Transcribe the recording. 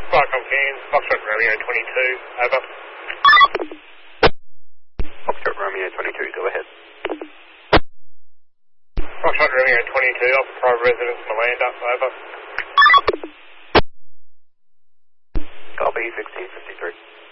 Flycom Cairns, Foxtrot Romeo 22, over. Foxtrot Romeo 22, go ahead. Foxtrot Romeo 22, Alpha Private Residence, Malanda, over. Copy, 1653.